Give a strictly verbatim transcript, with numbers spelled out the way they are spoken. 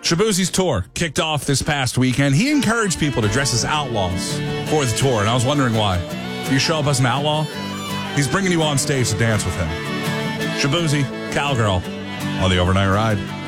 Shaboozie's tour kicked off this past weekend. He encouraged people to dress as outlaws for the tour, and I was wondering why. You show up as an outlaw, he's bringing you on stage to dance with him. Shaboozie, Cowgirl, on the Overnight Ride.